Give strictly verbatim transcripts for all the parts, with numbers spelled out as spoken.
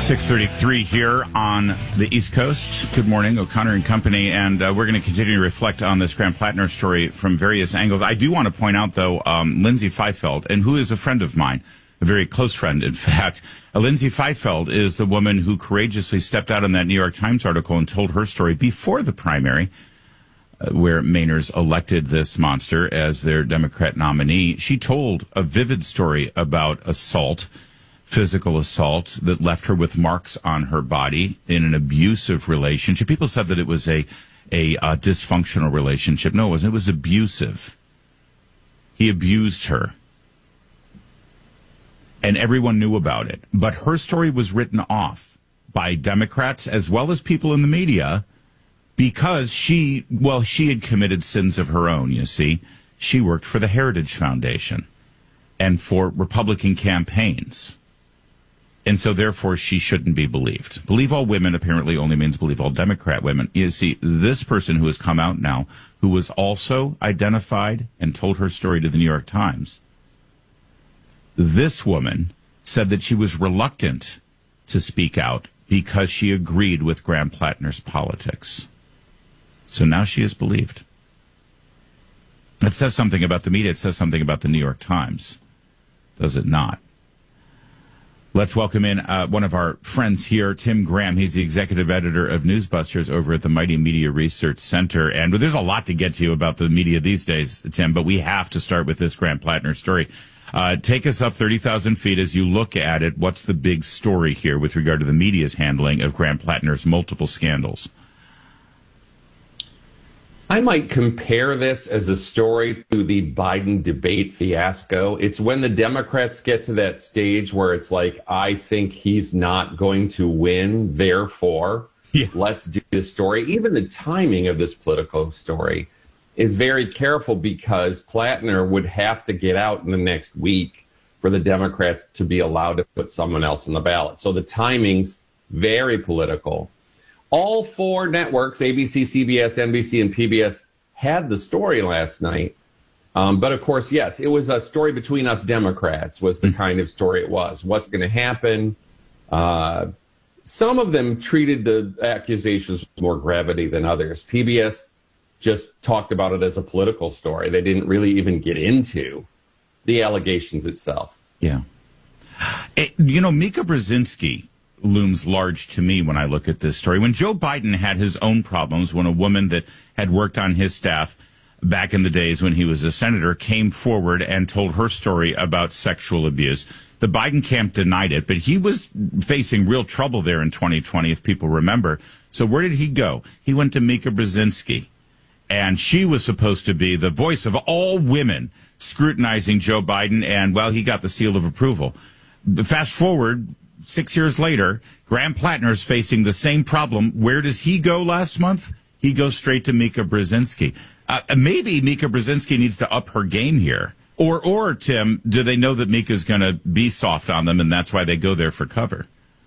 six thirty-three here on the East Coast. Good morning, O'Connor and Company, and uh, we're going to continue to reflect on this Graham Plattner story from various angles. I do want to point out, though, um, Lindsay Feifeld, and who is a friend of mine, a very close friend, in fact. Uh, Lindsay Feifeld is the woman who courageously stepped out in that New York Times article and told her story before the primary, uh, where Mainers elected this monster as their Democrat nominee. She told a vivid story about assault, physical assault that left her with marks on her body in an abusive relationship. People said that it was a, a uh, dysfunctional relationship. No, it wasn't. It was abusive. He abused her. And everyone knew about it. But her story was written off by Democrats as well as people in the media because she, well, she had committed sins of her own, you see. She worked for the Heritage Foundation and for Republican campaigns. And so, therefore, she shouldn't be believed. Believe all women apparently only means believe all Democrat women. You see, this person who has come out now, who was also identified and told her story to the New York Times, this woman said that she was reluctant to speak out because she agreed with Graham Plattner's politics. So now she is believed. It says something about the media. It says something about the New York Times. Does it not? Let's welcome in uh, one of our friends here, Tim Graham. He's the executive editor of Newsbusters over at the Mighty Media Research Center. And there's a lot to get to about the media these days, Tim, but we have to start with this Graham Plattner story. Uh, take us up thirty thousand feet as you look at it. What's the big story here with regard to the media's handling of Graham Plattner's multiple scandals? I might compare this as a story to the Biden debate fiasco. It's when the Democrats get to that stage where it's like, I think he's not going to win, therefore, yeah. let's do this story. Even the timing of this Politico story is very careful because Plattner would have to get out in the next week for the Democrats to be allowed to put someone else on the ballot. So the timing's very political. All four networks, A B C, C B S, N B C, and P B S, had the story last night. Um, but, of course, yes, it was a story between us Democrats was the kind of story it was. What's going to happen? Uh, some of them treated the accusations with more gravity than others. P B S just talked about it as a political story. They didn't really even get into the allegations itself. Yeah. It, you know, Mika Brzezinski looms large to me when I look at this story. When Joe Biden had his own problems, when a woman that had worked on his staff back in the days when he was a senator came forward and told her story about sexual abuse, the Biden camp denied it, but he was facing real trouble there in twenty twenty, if people remember. So where did he go? He went to Mika Brzezinski, and she was supposed to be the voice of all women scrutinizing Joe Biden, and, well, he got the seal of approval. Fast forward Six years later, Graham Plattner is facing the same problem. Where does he go last month? He goes straight to Mika Brzezinski. Uh, maybe Mika Brzezinski needs to up her game here. Or, or Tim, do they know that Mika's going to be soft on them, and that's why they go there for cover?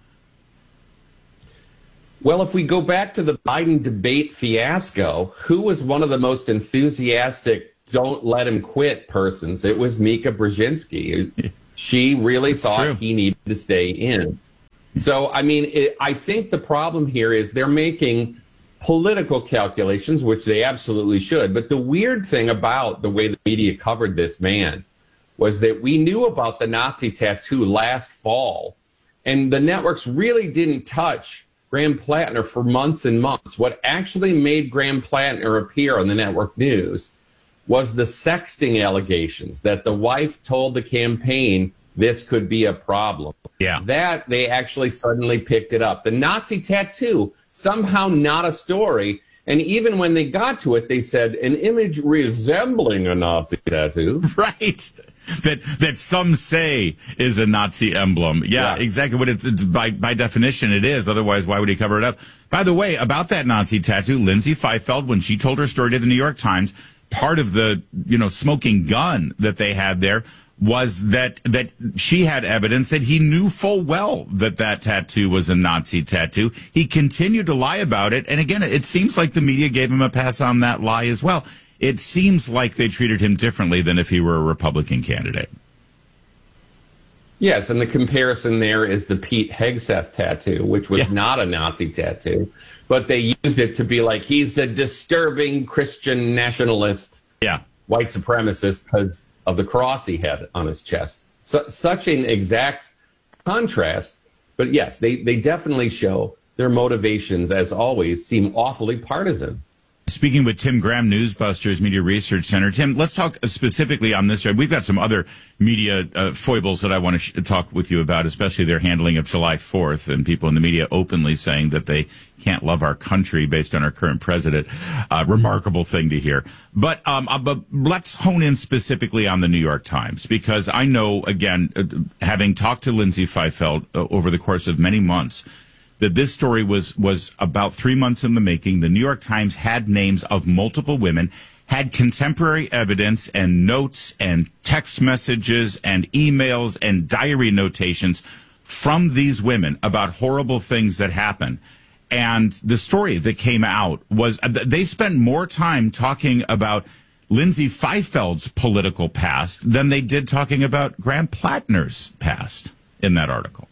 Well, if we go back to the Biden debate fiasco, who was one of the most enthusiastic don't let him quit persons? It was Mika Brzezinski. She really That's thought true. he needed to stay in. So, I mean, it, I think the problem here is they're making political calculations, which they absolutely should. But the weird thing about the way the media covered this man was that we knew about the Nazi tattoo last fall, and the networks really didn't touch Graham Plattner for months and months. What actually made Graham Plattner appear on the network news was the sexting allegations that the wife told the campaign this could be a problem. Yeah. That they actually suddenly picked it up. The Nazi tattoo, somehow not a story. And even when they got to it, they said an image resembling a Nazi tattoo. Right. That that some say is a Nazi emblem. Yeah, yeah. exactly. What it's, it's by by definition it is. Otherwise, why would he cover it up? By the way, about that Nazi tattoo, Lindsay Feifeld, when she told her story to the New York Times, part of the, you know, smoking gun that they had there was that that she had evidence that he knew full well that that tattoo was a Nazi tattoo. He continued to lie about it. And again, it seems like the media gave him a pass on that lie as well. It seems like they treated him differently than if he were a Republican candidate. Yes, and the comparison there is the Pete Hegseth tattoo, which was yeah. not a Nazi tattoo, but they used it to be like, he's a disturbing Christian nationalist, yeah, white supremacist because of the cross he had on his chest. So, such an exact contrast. But yes, they, they definitely show their motivations, as always, seem awfully partisan. Speaking with Tim Graham, Newsbusters Media Research Center. Tim, let's talk specifically on this. We've got some other media uh, foibles that I want to sh- talk with you about, especially their handling of July fourth and people in the media openly saying that they can't love our country based on our current president. Uh, remarkable thing to hear. But, um, uh, but let's hone in specifically on the New York Times, because I know, again, uh, having talked to Lindsay Feifeld uh, over the course of many months, that this story was was about three months in the making. The New York Times had names of multiple women, had contemporary evidence and notes and text messages and emails and diary notations from these women about horrible things that happened. And the story that came out was, they spent more time talking about Lindsay Feifeld's political past than they did talking about Graham Plattner's past in that article.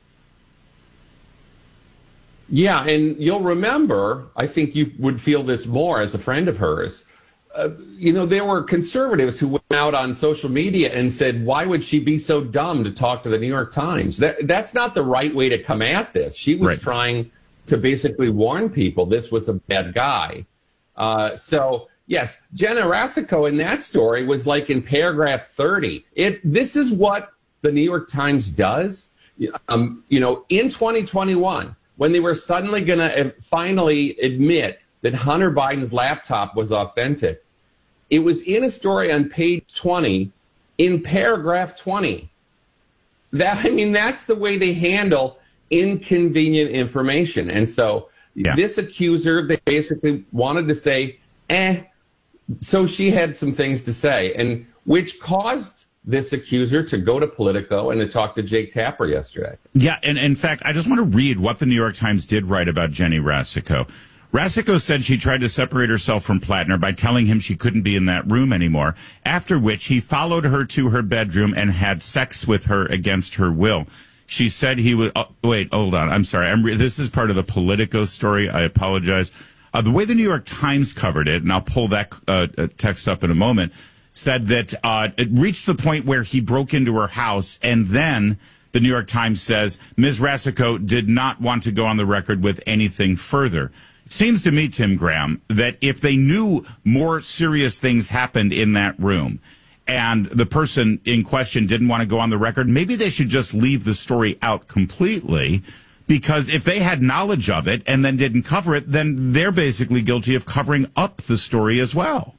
Yeah, and you'll remember, I think you would feel this more as a friend of hers, uh, you know, there were conservatives who went out on social media and said, why would she be so dumb to talk to the New York Times? That, that's not the right way to come at this. She was right. trying to basically warn people this was a bad guy. Uh, so, yes, Jenna Rasico in that story was like in paragraph thirty. It This is what the New York Times does. Um, you know, in twenty twenty-one, when they were suddenly going to finally admit that Hunter Biden's laptop was authentic, it was in a story on page twenty, in paragraph twenty. That, I mean, that's the way they handle inconvenient information. And so yeah. this accuser, they basically wanted to say, eh, so she had some things to say, and which caused this accuser to go to Politico and to talk to Jake Tapper yesterday. Yeah, and in fact, I just want to read what the New York Times did write about Jenny Rasico. Rasico said she tried to separate herself from Plattner by telling him she couldn't be in that room anymore, after which he followed her to her bedroom and had sex with her against her will. She said he was... Oh, wait, hold on. I'm sorry. I'm re- this is part of the Politico story. I apologize. Uh, the way the New York Times covered it, and I'll pull that uh, text up in a moment, said that uh, it reached the point where he broke into her house, and then the New York Times says Miz Rasico did not want to go on the record with anything further. It seems to me, Tim Graham, that if they knew more serious things happened in that room and the person in question didn't want to go on the record, maybe they should just leave the story out completely, because if they had knowledge of it and then didn't cover it, then they're basically guilty of covering up the story as well.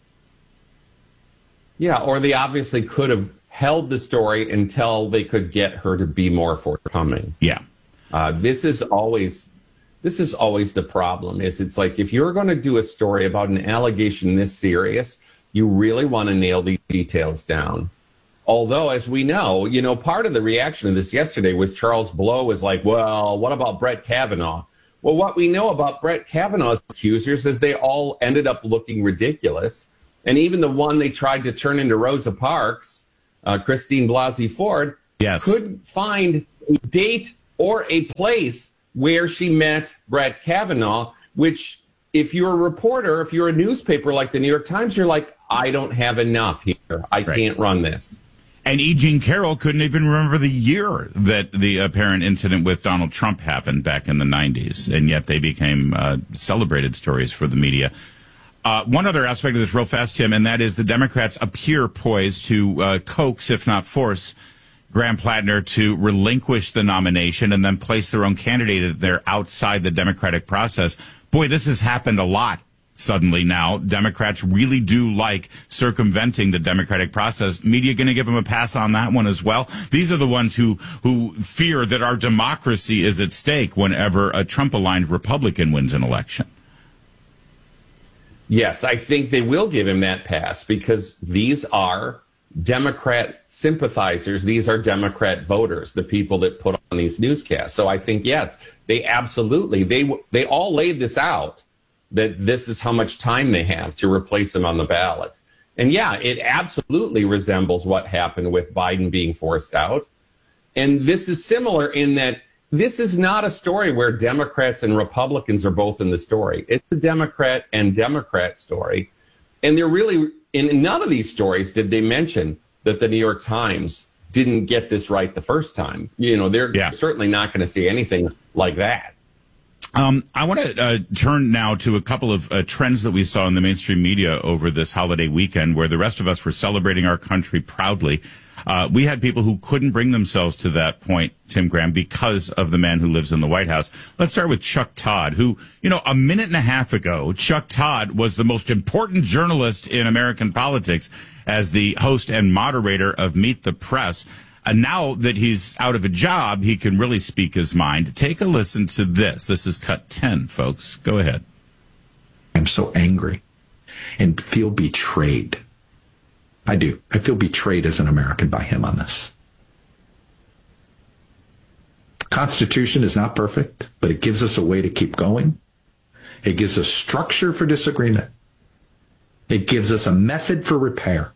Yeah, or they obviously could have held the story until they could get her to be more forthcoming. Yeah. Uh, this is always this is always the problem, is it's like, if you're going to do a story about an allegation this serious, you really want to nail these details down. Although, as we know, you know, part of the reaction to this yesterday was Charles Blow was like, well, what about Brett Kavanaugh? Well, what we know about Brett Kavanaugh's accusers is they all ended up looking ridiculous. And even the one they tried to turn into Rosa Parks, uh, Christine Blasey Ford, yes. couldn't find a date or a place where she met Brett Kavanaugh, which, if you're a reporter, if you're a newspaper like the New York Times, you're like, I don't have enough here. I right. can't run this. And E. Jean Carroll couldn't even remember the year that the apparent incident with Donald Trump happened back in the nineties, and yet they became uh, celebrated stories for the media. Uh, one other aspect of this real fast, Tim, and that is the Democrats appear poised to uh, coax, if not force, Graham Plattner to relinquish the nomination and then place their own candidate there outside the Democratic process. Boy, this has happened a lot suddenly now. Democrats really do like circumventing the Democratic process. Media going to give them a pass on that one as well. These are the ones who, who fear that our democracy is at stake whenever a Trump-aligned Republican wins an election. Yes, I think they will give him that pass, because these are Democrat sympathizers. These are Democrat voters, the people that put on these newscasts. So I think, yes, they absolutely, they they all laid this out, that this is how much time they have to replace him on the ballot. And yeah, it absolutely resembles what happened with Biden being forced out. And this is similar in that this is not a story where Democrats and Republicans are both in the story. It's a Democrat and Democrat story. And they're really, in none of these stories did they mention that the New York Times didn't get this right the first time. You know, they're yeah. certainly not going to see anything like that. Um, I want to uh, turn now to a couple of uh, trends that we saw in the mainstream media over this holiday weekend, where the rest of us were celebrating our country proudly. Uh, we had people who couldn't bring themselves to that point, Tim Graham, because of the man who lives in the White House. Let's start with Chuck Todd, who, you know, a minute and a half ago, Chuck Todd was the most important journalist in American politics as the host and moderator of Meet the Press. And now that he's out of a job, he can really speak his mind. Take a listen to this. This is cut ten, folks. Go ahead. I'm so angry and feel betrayed. I do. I feel betrayed as an American by him on this. The Constitution is not perfect, but it gives us a way to keep going. It gives us structure for disagreement. It gives us a method for repair.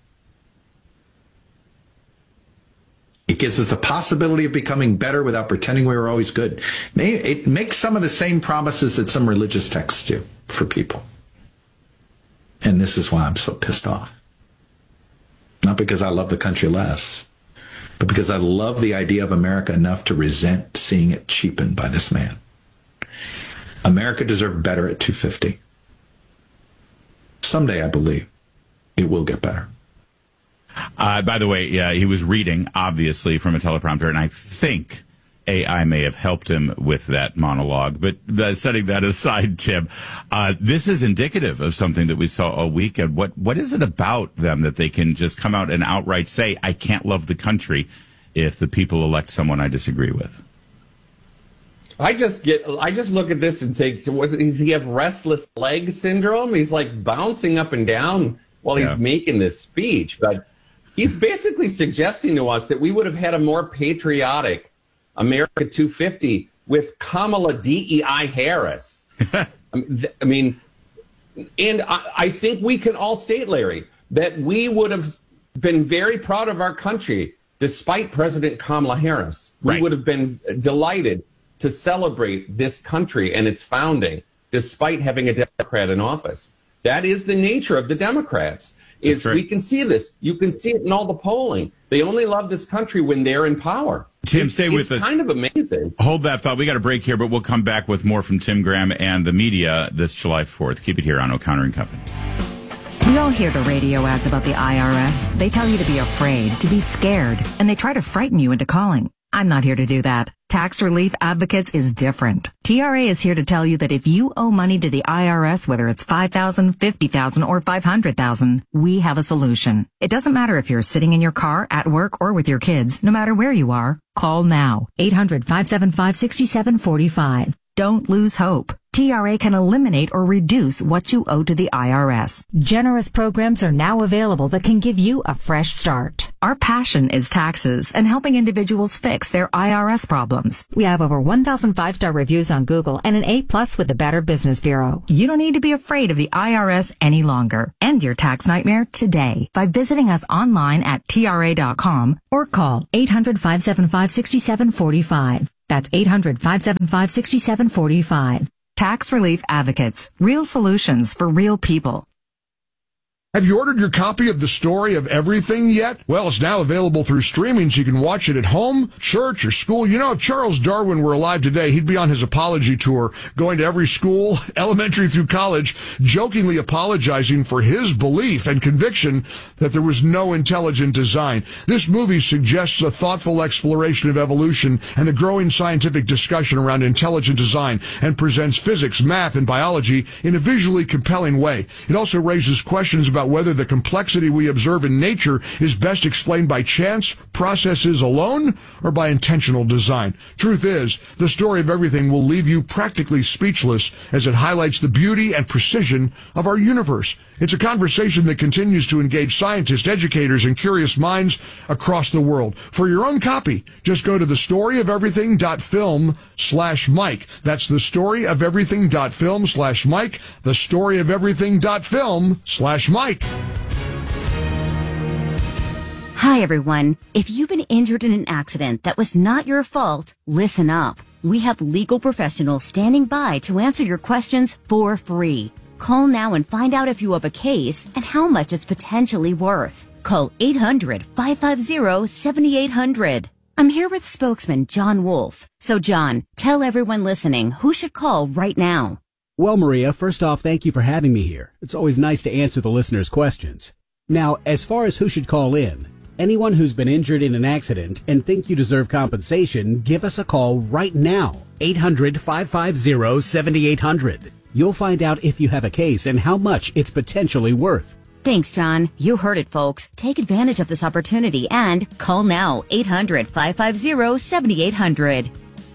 It gives us the possibility of becoming better without pretending we were always good. It makes some of the same promises that some religious texts do for people. And this is why I'm so pissed off. Not because I love the country less, but because I love the idea of America enough to resent seeing it cheapened by this man. America deserved better at two fifty. Someday, I believe, it will get better. Uh, by the way, yeah, he was reading, obviously, from a teleprompter, and I think A I may have helped him with that monologue. But uh, setting that aside, Tim, uh, this is indicative of something that we saw all weekend. What What is it about them that they can just come out and outright say, I can't love the country if the people elect someone I disagree with? I just get, I just look at this and think, what, does he have restless leg syndrome? He's like bouncing up and down while yeah. he's making this speech. But he's basically suggesting to us that we would have had a more patriotic America two fifty with Kamala D E I Harris. I mean, and I, I think we can all state, Larry, that we would have been very proud of our country despite President Kamala Harris. We right. would have been delighted to celebrate this country and its founding despite having a Democrat in office. That is the nature of the Democrats. Is right. We can see this. You can see it in all the polling. They only love this country when they're in power. Tim, it's, stay it's with us. It's kind of amazing. Hold that thought. We got a break here, but we'll come back with more from Tim Graham and the media this July fourth. Keep it here on O'Connor and Company. We all hear the radio ads about the I R S. They tell you to be afraid, to be scared, and they try to frighten you into calling. I'm not here to do that. Tax Relief Advocates is different. T R A is here to tell you that if you owe money to the I R S, whether it's five thousand dollars, fifty thousand dollars, or five hundred thousand dollars, we have a solution. It doesn't matter if you're sitting in your car, at work, or with your kids. No matter where you are, call now. eight hundred, five seven five, six seven four five. Don't lose hope. T R A can eliminate or reduce what you owe to the I R S. Generous programs are now available that can give you a fresh start. Our passion is taxes and helping individuals fix their I R S problems. We have over one thousand five-star reviews on Google and an A plus with the Better Business Bureau. You don't need to be afraid of the I R S any longer. End your tax nightmare today by visiting us online at T R A dot com or call eight hundred, five seven five, six seven four five. That's eight hundred, five seven five, six seven four five. Tax Relief Advocates. Real solutions for real people. Have you ordered your copy of The Story of Everything yet? Well, it's now available through streaming, so you can watch it at home, church, or school. You know, if Charles Darwin were alive today, he'd be on his apology tour, going to every school, elementary through college, jokingly apologizing for his belief and conviction that there was no intelligent design. This movie suggests a thoughtful exploration of evolution and the growing scientific discussion around intelligent design, and presents physics, math, and biology in a visually compelling way. It also raises questions about whether the complexity we observe in nature is best explained by chance processes alone or by intentional design. Truth is, The Story of Everything will leave you practically speechless as it highlights the beauty and precision of our universe. It's a conversation that continues to engage scientists, educators, and curious minds across the world. For your own copy, just go to the story of everything dot film slash Mike. That's the story of everything dot film slash Mike. the story of everything dot film slash Mike. Hi, everyone. If you've been injured in an accident that was not your fault, listen up. We have legal professionals standing by to answer your questions for free. Call now and find out if you have a case and how much it's potentially worth. Call eight hundred, five five zero, seven eight zero zero. I'm here with spokesman John Wolf. So, John, tell everyone listening who should call right now. Well, Maria, first off, thank you for having me here. It's always nice to answer the listeners' questions. Now, as far as who should call in, anyone who's been injured in an accident and think you deserve compensation, give us a call right now. eight hundred, five five zero, seven eight zero zero. You'll find out if you have a case and how much it's potentially worth. Thanks, John. You heard it, folks. Take advantage of this opportunity and call now. eight hundred, five five zero, seven eight zero zero.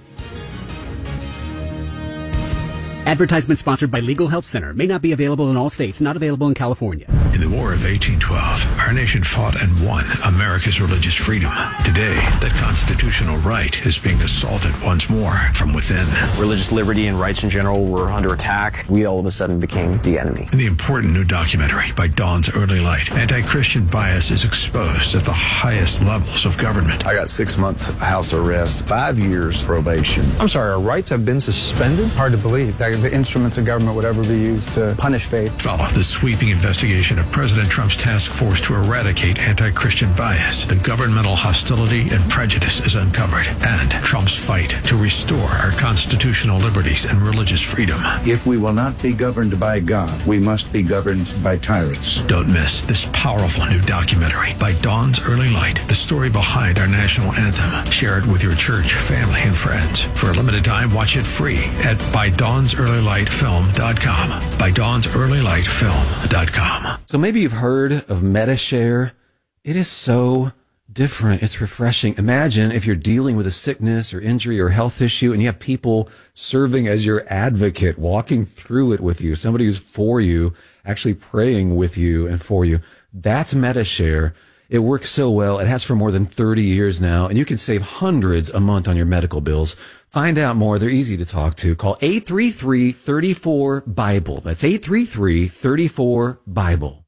Advertisement sponsored by Legal Help Center. May not be available in all states. Not available in California. In the War of eighteen twelve, our nation fought and won America's religious freedom. Today, that constitutional right is being assaulted once more from within. Religious liberty and rights in general were under attack. We all of a sudden became the enemy. In the important new documentary by Dawn's Early Light, anti-Christian bias is exposed at the highest levels of government. I got six months house arrest, five years probation. I'm sorry, our rights have been suspended? Hard to believe that the instruments of government would ever be used to punish faith. Follow the sweeping investigation of President Trump's task force to eradicate anti-Christian bias. The governmental hostility and prejudice is uncovered, and Trump's fight to restore our constitutional liberties and religious freedom. If we will not be governed by God, we must be governed by tyrants. Don't miss this powerful new documentary by Dawn's Early Light, the story behind our national anthem. Share it with your church, family, and friends. For a limited time, watch it free at by dawns early light film dot com. by dawns early light film dot com. So maybe you've heard of MediShare. It is so different. It's refreshing. Imagine if you're dealing with a sickness or injury or health issue and you have people serving as your advocate, walking through it with you, somebody who's for you, actually praying with you and for you. That's MediShare. It works so well. It has for more than thirty years now, and you can save hundreds a month on your medical bills. Find out more. They're easy to talk to. Call eight three three, three four, BIBLE. That's eight three three, three four, BIBLE.